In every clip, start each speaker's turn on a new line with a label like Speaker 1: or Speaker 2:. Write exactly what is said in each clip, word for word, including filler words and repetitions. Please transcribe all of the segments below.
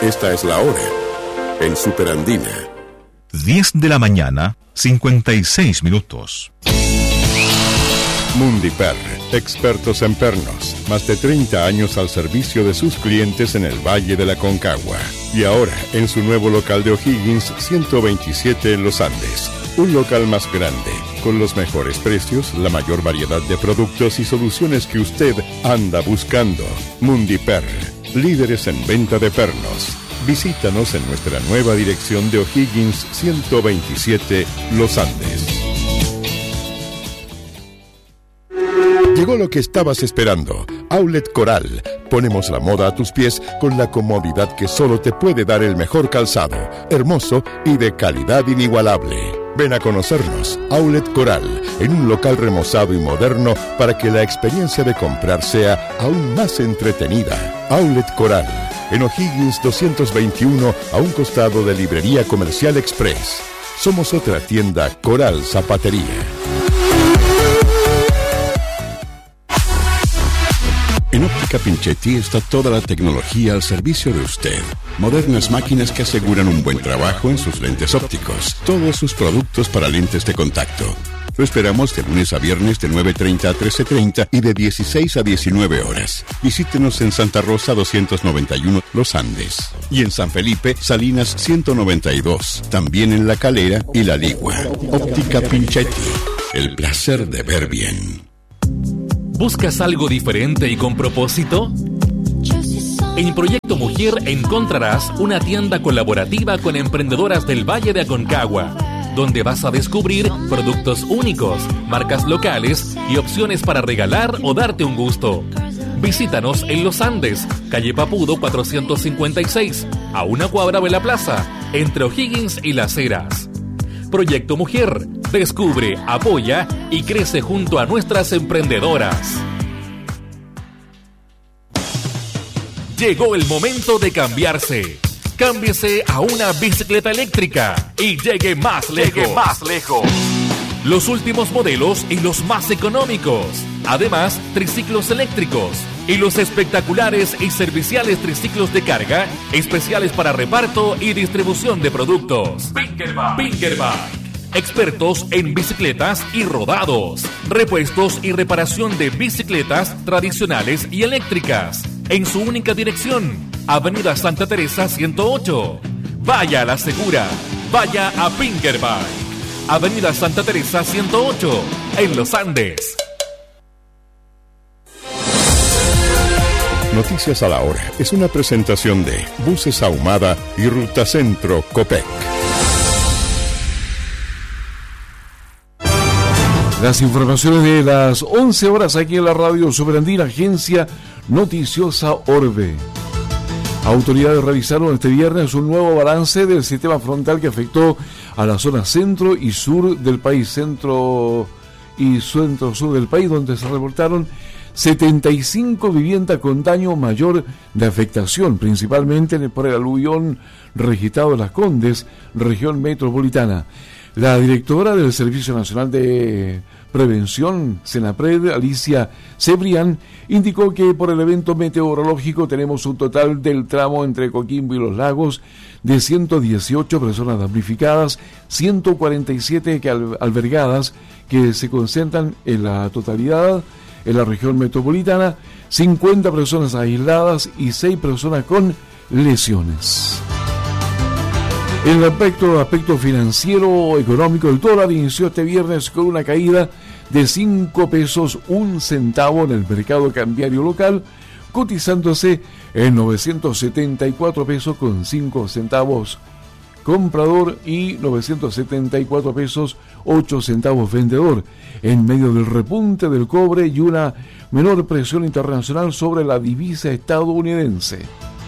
Speaker 1: Esta es la hora en Super Andina.
Speaker 2: diez de la mañana, cincuenta y seis minutos.
Speaker 3: Mundiper, expertos en pernos, más de treinta años al servicio de sus clientes en el Valle de la Aconcagua. Y ahora, en su nuevo local de O'Higgins, ciento veintisiete en Los Andes. Un local más grande, con los mejores precios, la mayor variedad de productos y soluciones que usted anda buscando. Mundiper, líderes en venta de pernos. Visítanos en nuestra nueva dirección de O'Higgins ciento veintisiete, Los Andes. Llegó lo que estabas esperando. Outlet Coral. Ponemos la moda a tus pies con la comodidad que solo te puede dar el mejor calzado, hermoso y de calidad inigualable. Ven a conocernos, Outlet Coral, en un local remozado y moderno para que la experiencia de comprar sea aún más entretenida. Outlet Coral, en O'Higgins doscientos veintiuno, a un costado de Librería Comercial Express. Somos otra tienda Coral Zapatería. En Óptica Pinchetti está toda la tecnología al servicio de usted. Modernas máquinas que aseguran un buen trabajo en sus lentes ópticos. Todos sus productos para lentes de contacto. Lo esperamos de lunes a viernes de nueve treinta a trece treinta y de dieciséis a diecinueve horas. Visítenos en Santa Rosa doscientos noventa y uno, Los Andes. Y en San Felipe, Salinas ciento noventa y dos. También en La Calera y La Ligua. Óptica Pinchetti. El placer de ver bien.
Speaker 4: ¿Buscas algo diferente y con propósito? En Proyecto Mujer encontrarás una tienda colaborativa con emprendedoras del Valle de Aconcagua, donde vas a descubrir productos únicos, marcas locales y opciones para regalar o darte un gusto. Visítanos en Los Andes, calle Papudo cuatrocientos cincuenta y seis, a una cuadra de la plaza, entre O'Higgins y Las Heras. Proyecto Mujer. Descubre, apoya y crece junto a nuestras emprendedoras. Llegó el momento de cambiarse. Cámbiese a una bicicleta eléctrica y llegue más lejos. Llegue más lejos. Los últimos modelos y los más económicos. Además, triciclos eléctricos y los espectaculares y serviciales triciclos de carga, especiales para reparto y distribución de productos. Pinkerbike. Pinkerbike. Expertos en bicicletas y rodados, repuestos y reparación de bicicletas tradicionales y eléctricas, en su única dirección, Avenida Santa Teresa ciento ocho. Vaya a la segura, vaya a Pinkerbike, Avenida Santa Teresa ciento ocho, en Los Andes.
Speaker 3: Noticias a la hora es una presentación de Buses Ahumada y Ruta Centro Copec.
Speaker 5: Las informaciones de las once horas aquí en la radio Super Andina, agencia noticiosa Orbe. Autoridades realizaron este viernes un nuevo balance del sistema frontal que afectó a la zona centro y sur del país, centro y centro-sur del país, donde se reportaron setenta y cinco viviendas con daño mayor de afectación, principalmente por el aluvión registrado en Las Condes, región metropolitana. La directora del Servicio Nacional de Prevención, Senapred, Alicia Cebrián, indicó que por el evento meteorológico tenemos un total del tramo entre Coquimbo y Los Lagos de ciento dieciocho personas damnificadas, ciento cuarenta y siete que al, albergadas que se concentran en la totalidad en la región metropolitana, cincuenta personas aisladas y seis personas con lesiones. En el aspecto, aspecto financiero económico, el dólar inició este viernes con una caída de cinco pesos un centavo en el mercado cambiario local, cotizándose en novecientos setenta y cuatro pesos con cinco centavos comprador y novecientos setenta y cuatro pesos ocho centavos vendedor, en medio del repunte del cobre y una menor presión internacional sobre la divisa estadounidense.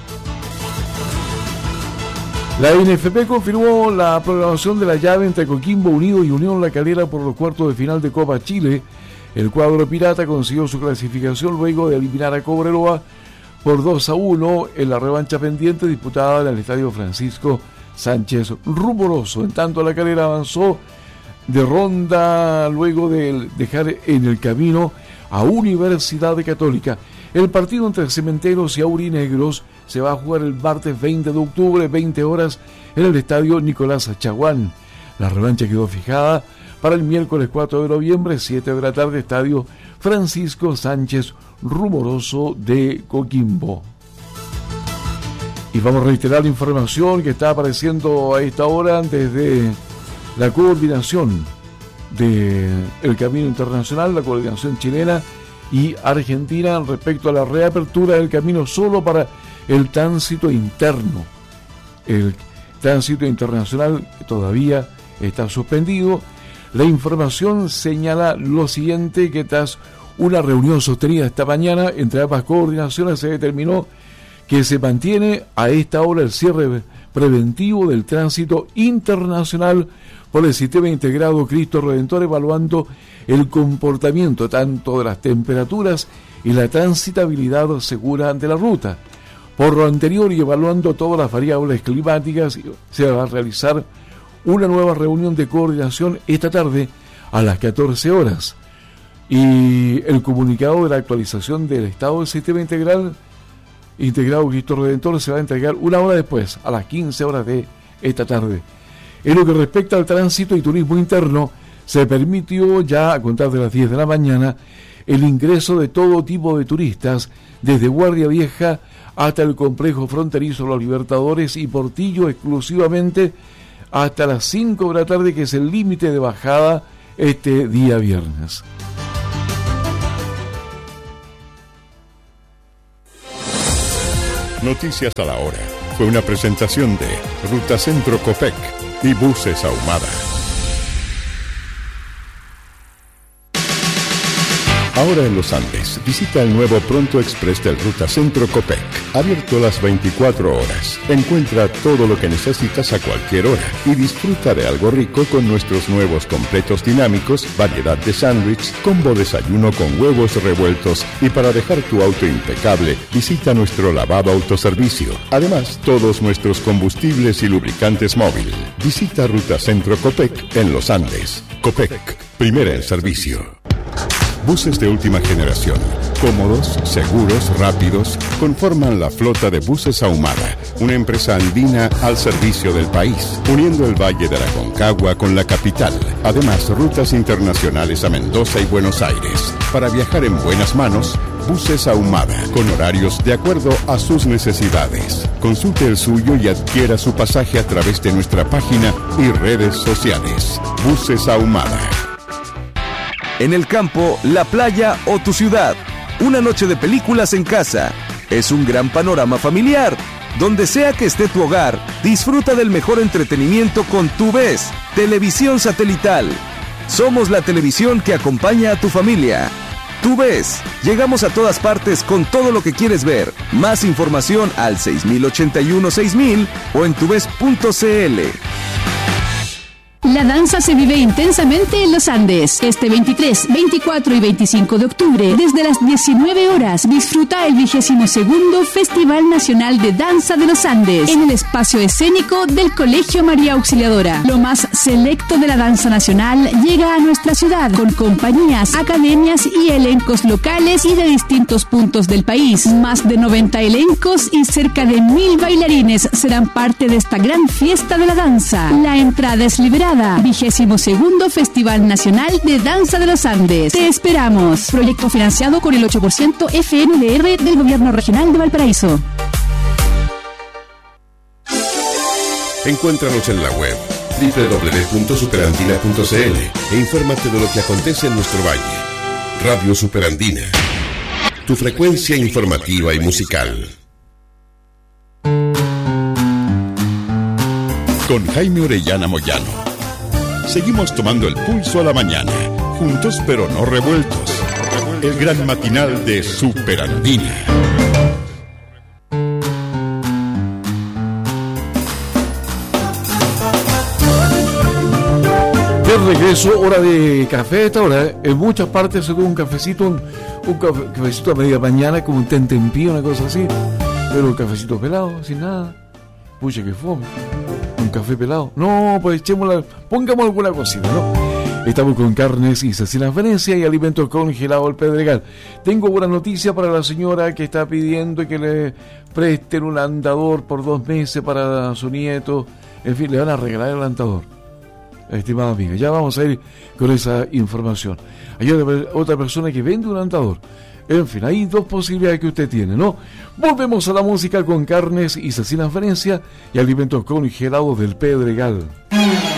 Speaker 5: La N F P confirmó la programación de la llave entre Coquimbo Unido y Unión La Calera por los cuartos de final de Copa Chile. El cuadro pirata consiguió su clasificación luego de eliminar a Cobreloa por dos a uno en la revancha pendiente disputada en el Estadio Francisco Sánchez Rumoroso. En tanto, La Calera avanzó de ronda luego de dejar en el camino a Universidad Católica. El partido entre Cementeros y Aurinegros se va a jugar el martes veinte de octubre, veinte horas, en el estadio Nicolás Chaguán. La revancha quedó fijada para el miércoles cuatro de noviembre, siete de la tarde, estadio Francisco Sánchez Rumoroso de Coquimbo. Y vamos a reiterar la información que está apareciendo a esta hora desde la coordinación del Camino Internacional, la coordinación chilena y argentina respecto a la reapertura del camino solo para el tránsito interno. El tránsito internacional todavía está suspendido. La información señala lo siguiente, que tras una reunión sostenida esta mañana entre ambas coordinaciones se determinó que se mantiene a esta hora el cierre preventivo del tránsito internacional por el sistema integrado Cristo Redentor, evaluando el comportamiento tanto de las temperaturas y la transitabilidad segura de la ruta. Por lo anterior y evaluando todas las variables climáticas, se va a realizar una nueva reunión de coordinación esta tarde a las catorce horas. Y el comunicado de la actualización del estado del sistema integral integrado Cristo Redentor se va a entregar una hora después, a las quince horas de esta tarde. En lo que respecta al tránsito y turismo interno, se permitió ya a contar de las diez de la mañana el ingreso de todo tipo de turistas, desde Guardia Vieja hasta el complejo fronterizo Los Libertadores y Portillo exclusivamente, hasta las cinco de la tarde, que es el límite de bajada este día viernes.
Speaker 3: Noticias a la hora. Fue una presentación de Ruta Centro Copec y Buses Ahumada. Ahora en los Andes, visita el nuevo Pronto Express del Ruta Centro Copec, abierto las veinticuatro horas. Encuentra todo lo que necesitas a cualquier hora y disfruta de algo rico con nuestros nuevos completos dinámicos, variedad de sándwich, combo desayuno con huevos revueltos, y para dejar tu auto impecable, visita nuestro lavado autoservicio. Además, todos nuestros combustibles y lubricantes móvil. Visita Ruta Centro Copec en los Andes. Copec, primera en servicio. Buses de última generación, cómodos, seguros, rápidos, conforman la flota de Buses Ahumada, una empresa andina al servicio del país, uniendo el Valle de la Aconcagua con la capital. Además, rutas internacionales a Mendoza y Buenos Aires. Para viajar en buenas manos, Buses Ahumada, con horarios de acuerdo a sus necesidades. Consulte el suyo y adquiera su pasaje a través de nuestra página y redes sociales. Buses Ahumada.
Speaker 6: En el campo, la playa o tu ciudad. Una noche de películas en casa. Es un gran panorama familiar. Donde sea que esté tu hogar, disfruta del mejor entretenimiento con TuVes, televisión satelital. Somos la televisión que acompaña a tu familia. TuVes, llegamos a todas partes con todo lo que quieres ver. Más información al seis mil ochenta y uno seis mil o en tuves punto c l.
Speaker 7: La danza se vive intensamente en los Andes. Este veintitrés, veinticuatro y veinticinco de octubre, desde las diecinueve horas, disfruta el vigésimo segundo Festival Nacional de Danza de los Andes en el espacio escénico del Colegio María Auxiliadora. Lo más selecto de la danza nacional llega a nuestra ciudad con compañías, academias y elencos locales y de distintos puntos del país. Más de noventa elencos y cerca de mil bailarines serán parte de esta gran fiesta de la danza. La entrada es liberada. Vigésimo segundo Festival Nacional de Danza de los Andes. Te esperamos. Proyecto financiado con el ocho por ciento F N D R del Gobierno Regional de Valparaíso.
Speaker 1: Encuéntranos en la web doble u doble u doble u punto superandina punto c l e infórmate de lo que acontece en nuestro valle. Radio Superandina, tu frecuencia informativa y musical.
Speaker 3: Con Jaime Orellana Moyano. Seguimos tomando el pulso a la mañana, juntos pero no revueltos. El gran matinal de Superandina.
Speaker 5: De regreso, hora de café a esta hora. En muchas partes se toma un cafecito, un, un cafe, cafecito a media mañana, como un tentempié, una cosa así. Pero el cafecito pelado, sin nada. Pucha, que fome. Un café pelado. No, pues echémosla, pongamos alguna cosita, ¿no? Estamos con Carnes y Cecinas Venecia y Alimentos Congelados El Pedregal. Tengo buena noticia para la señora que está pidiendo que le presten un andador por dos meses para su nieto. En fin, le van a regalar el andador. Estimada amiga, ya vamos a ir con esa información. Hay otra, otra persona que vende un andador. En fin, hay dos posibilidades que usted tiene, ¿no? Volvemos a la música con Carnes y Cecinas Venecia y Alimentos Congelados del Pedregal.